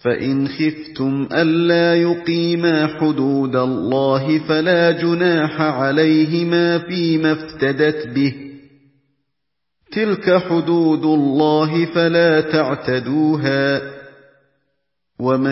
فإن خفتم ألا يقيما حدود الله فلا جناح عليهما فيما افتدت به، تلك حدود الله فلا تعتدوها، ومن